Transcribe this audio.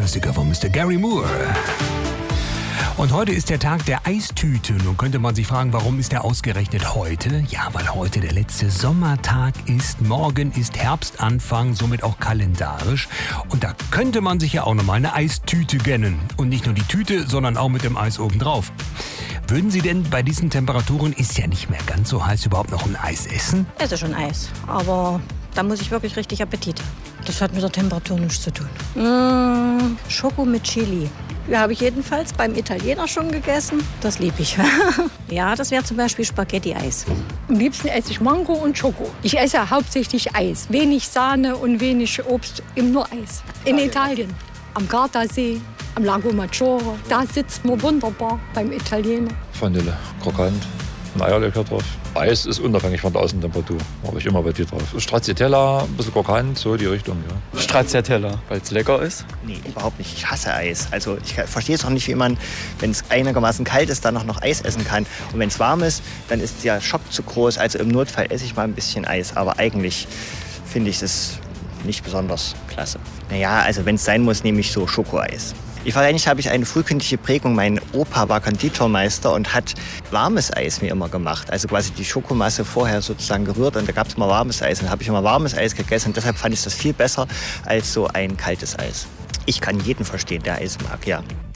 Klassiker von Mr. Gary Moore. Und heute ist der Tag der Eistüte. Nun könnte man sich fragen, warum ist der ausgerechnet heute? Ja, weil heute der letzte Sommertag ist. Morgen ist Herbstanfang, somit auch kalendarisch. Und da könnte man sich ja auch nochmal eine Eistüte gönnen. Und nicht nur die Tüte, sondern auch mit dem Eis obendrauf. Würden Sie denn bei diesen Temperaturen, ist ja nicht mehr ganz so heiß, überhaupt noch ein Eis essen? Ich esse schon Eis, aber da muss ich wirklich richtig Appetit haben. Das hat mit der Temperatur nichts zu tun. Schoko mit Chili. Ja, habe ich jedenfalls beim Italiener schon gegessen. Das liebe ich. Ja, das wäre zum Beispiel Spaghetti-Eis. Am liebsten esse ich Mango und Schoko. Ich esse hauptsächlich Eis. Wenig Sahne und wenig Obst, eben nur Eis. In Italien, am Gardasee, am Lago Maggiore. Da sitzt man wunderbar beim Italiener. Vanille, krokant, ein Eierlikör drauf. Eis ist unabhängig von der Außentemperatur. Habe ich immer bei dir drauf. Stracciatella, ein bisschen krokant, so die Richtung, ja. Stracciatella, weil es lecker ist? Nee, überhaupt nicht. Ich hasse Eis. Also ich verstehe es auch nicht, wie man, wenn es einigermaßen kalt ist, dann noch Eis essen kann. Und wenn es warm ist, dann ist der Schock zu groß. Also im Notfall esse ich mal ein bisschen Eis. Aber eigentlich finde ich es nicht besonders klasse. Naja, also wenn es sein muss, nehme ich so Schokoeis. Wahrscheinlich habe ich eine frühkindliche Prägung. Mein Opa war Konditormeister und hat warmes Eis mir immer gemacht. Also quasi die Schokomasse vorher sozusagen gerührt und da gab es immer warmes Eis. Und da habe ich immer warmes Eis gegessen und deshalb fand ich das viel besser als so ein kaltes Eis. Ich kann jeden verstehen, der Eis mag, ja.